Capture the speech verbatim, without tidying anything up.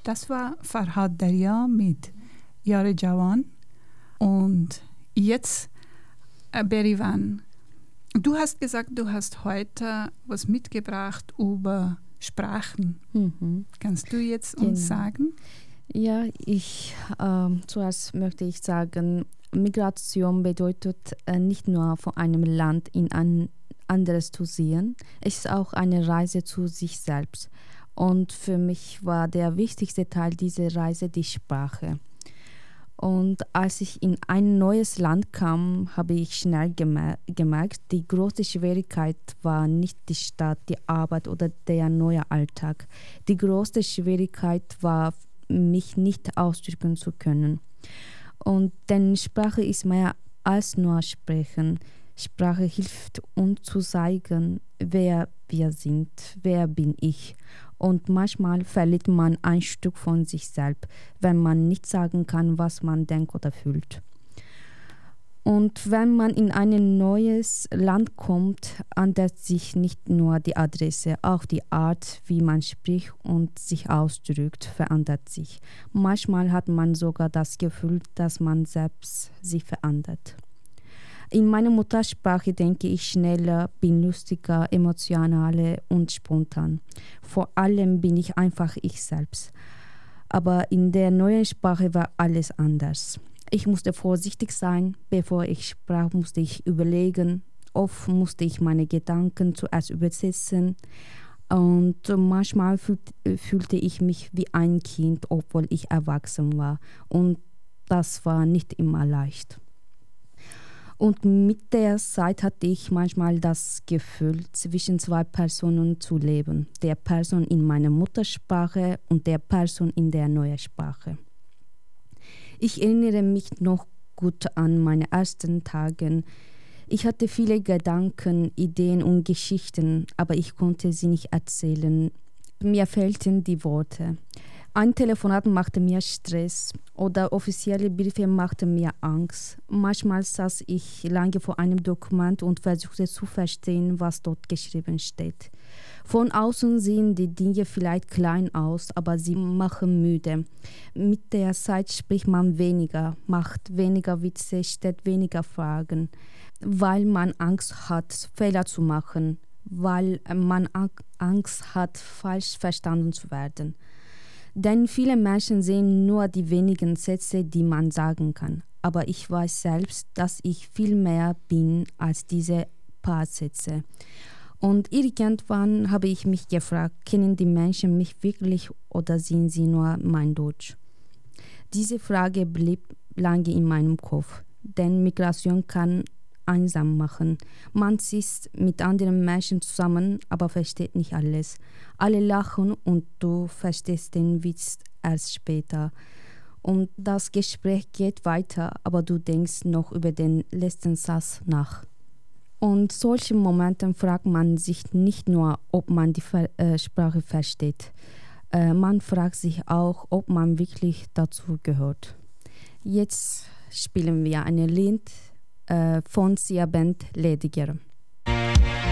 Das war Farhad Darya mit Yare Jawan. Und jetzt, äh, Berivan, du hast gesagt, du hast heute was mitgebracht über Sprachen. Mhm. Kannst du jetzt Genau. uns sagen? Ja, ich ähm, zuerst möchte ich sagen, Migration bedeutet äh, nicht nur von einem Land in ein anderes zu ziehen, es ist auch eine Reise zu sich selbst. Und für mich war der wichtigste Teil dieser Reise die Sprache. Und als ich in ein neues Land kam, habe ich schnell gemer- gemerkt, die große Schwierigkeit war nicht die Stadt, die Arbeit oder der neue Alltag. Die große Schwierigkeit war, mich nicht ausdrücken zu können. Und denn Sprache ist mehr als nur Sprechen. Sprache hilft uns zu zeigen, wer wir sind, wer bin ich. Und manchmal verliert man ein Stück von sich selbst, wenn man nicht sagen kann, was man denkt oder fühlt. Und wenn man in ein neues Land kommt, ändert sich nicht nur die Adresse, auch die Art, wie man spricht und sich ausdrückt, verändert sich. Manchmal hat man sogar das Gefühl, dass man selbst sich verändert. In meiner Muttersprache denke ich schneller, bin lustiger, emotionaler und spontan. Vor allem bin ich einfach ich selbst. Aber in der neuen Sprache war alles anders. Ich musste vorsichtig sein, bevor ich sprach, musste ich überlegen. Oft musste ich meine Gedanken zuerst übersetzen. Und manchmal fühlt, fühlte ich mich wie ein Kind, obwohl ich erwachsen war. Und das war nicht immer leicht. Und mit der Zeit hatte ich manchmal das Gefühl, zwischen zwei Personen zu leben. Der Person in meiner Muttersprache und der Person in der neuen Sprache. Ich erinnere mich noch gut an meine ersten Tage. Ich hatte viele Gedanken, Ideen und Geschichten, aber ich konnte sie nicht erzählen. Mir fehlten die Worte. Ein Telefonat machte mir Stress oder offizielle Briefe machten mir Angst. Manchmal saß ich lange vor einem Dokument und versuchte zu verstehen, was dort geschrieben steht. Von außen sehen die Dinge vielleicht klein aus, aber sie machen müde. Mit der Zeit spricht man weniger, macht weniger Witze, stellt weniger Fragen, weil man Angst hat, Fehler zu machen, weil man Angst hat, falsch verstanden zu werden. Denn viele Menschen sehen nur die wenigen Sätze, die man sagen kann. Aber ich weiß selbst, dass ich viel mehr bin als diese paar Sätze. Und irgendwann habe ich mich gefragt, kennen die Menschen mich wirklich oder sind sie nur mein Deutsch? Diese Frage blieb lange in meinem Kopf, denn Migration kann einsam machen. Man sitzt mit anderen Menschen zusammen, aber versteht nicht alles. Alle lachen und du verstehst den Witz erst später. Und das Gespräch geht weiter, aber du denkst noch über den letzten Satz nach. Und solchen Momenten fragt man sich nicht nur, ob man die Ver- äh, Sprache versteht. Äh, man fragt sich auch, ob man wirklich dazu gehört. Jetzt spielen wir ein Lied äh, von Sia Band Lediger.